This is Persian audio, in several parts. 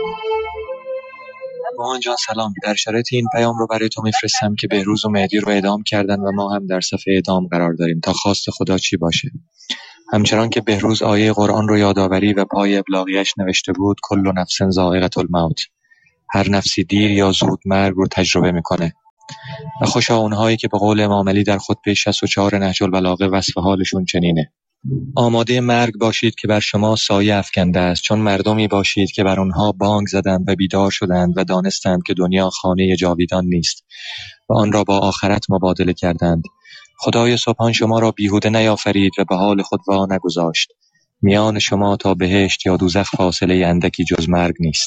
مامان جان سلام. در شرایط این پیام رو برای تو میفرستم که بهروز و مهدی رو اعدام کردن و ما هم در صف اعدام قرار داریم تا خواست خدا چی باشه. همچنان که بهروز آیه قرآن رو یادآوری و پای ابلاغیش نوشته بود کل نفس ذائقة الموت، هر نفسی دیر یا زود مرگ رو تجربه میکنه. و خوشا اونهایی که به قول امام علی در خطبه 64 نهج البلاغه وصف حالشون چنینه: آماده مرگ باشید که بر شما سایه افکنده است، چون مردمی باشید که بر آنها بانگ زدند و بیدار شدند و دانستند که دنیا خانه جاویدان نیست و آن را با آخرت مبادله کردند. خدای سبحان شما را بیهوده نیافرید و به حال خود وا نگذاشت. میان شما تا بهشت یا دوزخ فاصله اندکی جز مرگ نیست.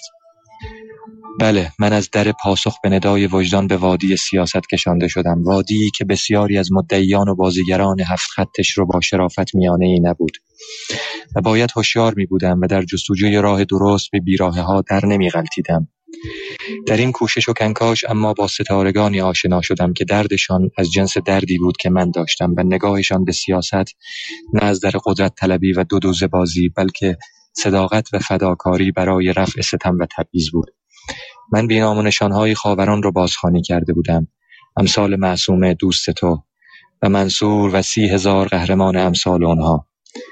بله، من از در پاسخ به ندای وجدان به وادی سیاست کشانده شدم، وادی‌ای که بسیاری از مدعیان و بازیگران هفت خطش رو با شرافت میانه‌ای نبود و باید هوشیار می بودم و در جستجوی راه درست به بیراهه‌ها در نمی غلطیدم. در این کوشش و کنکاش اما با ستارگانی آشنا شدم که دردشان از جنس دردی بود که من داشتم و نگاهشان به سیاست نه از در قدرت طلبی و دودوزه بازی بلکه صداقت و فداکاری برای رفع ستم و تبعیض بود. من بی‌نام و نشانهای خاوران رو بازخوانی کرده بودم، امثال معصومه دوست تو و منصور و 30,000 قهرمان امثال آنها.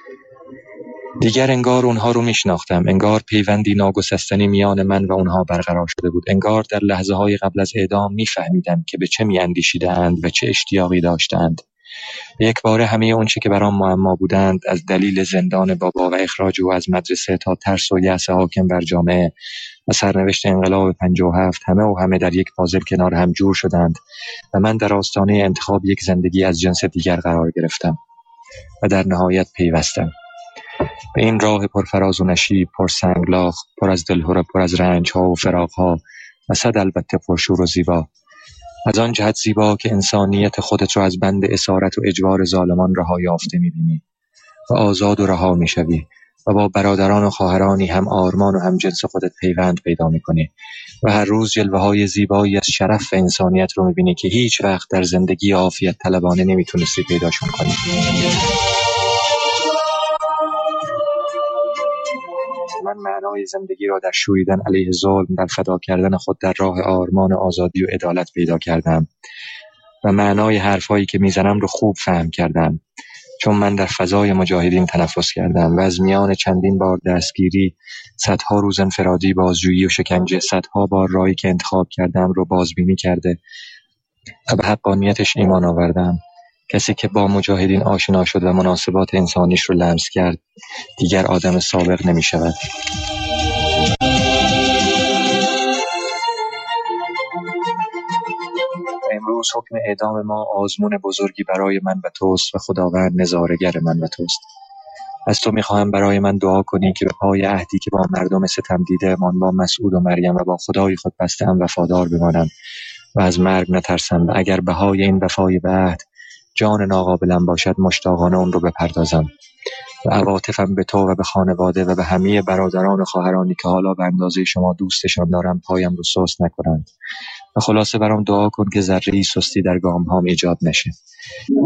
دیگر انگار اونها رو میشناختم، انگار پیوندی ناگسستنی میان من و اونها برقرار شده بود، انگار در لحظه های قبل از اعدام میفهمیدم که به چه میاندیشیدند و چه اشتیاقی داشتند. یک باره همه اون چه که برام معما بودند، از دلیل زندان بابا و اخراج او از مدرسه تا ترس و یأس حاکم بر جامعه و سرنوشت انقلاب 57 همه در یک پازل کنار هم جور شدند و من در آستانه انتخاب یک زندگی از جنس دیگر قرار گرفتم و در نهایت پیوستم به این راه پرفراز و نشیب، پر سنگلاخ، پر از دلهره، پر از رنج‌ها و فراق‌ها و صد البته پرشور و زیبا. از آن جهت زیبا که انسانیت خودت را از بند اسارت و اجبار ظالمان رها یافته می‌بینی و آزاد و رها می‌شوی و با برادران و خواهرانی هم آرمان و هم جنس خودت پیوند پیدا می‌کنی و هر روز جلوه‌های زیبایی از شرف و انسانیت رو می‌بینی که هیچ وقت در زندگی عافیت طلبانه نمی‌تونستی پیداشون کنی. من معنای زندگی را در شوریدن علیه ظلم، در فدا کردن خود در راه آرمان آزادی و عدالت پیدا کردم و معنای حرفایی که میزنم رو خوب فهم کردم، چون من در فضای مجاهدین تنفس کردم و از میان چندین بار دستگیری، صدها روز انفرادی، بازجویی و شکنجه، صدها بار راهی که انتخاب کردم رو بازبینی کرده و به حقانیتش ایمان آوردم. کسی که با مجاهدین آشنا شد و مناسبات انسانیش رو لمس کرد دیگر آدم سابق نمی شود. امروز حکم اعدام ما آزمون بزرگی برای من و توست و خداوند نظاره‌گر من و توست. از تو میخواهم برای من دعا کنی که به پای عهدی که با مردم ستم دیده‌مان، با مسعود و مریم و با خدای خود بسته‌ام وفادار بمانم و از مرگ نترسم و اگر بهای این وفای به عهد جان ناقابلم باشد مشتاقانه اون رو بپردازم و عواطفم به تو و به خانواده و به همه برادران و خواهرانی که حالا به اندازه شما دوستشان دارم پایم رو سست نکنند و خلاصه برام دعا کن که ذره‌ای سستی در گام‌هام ایجاد نشه.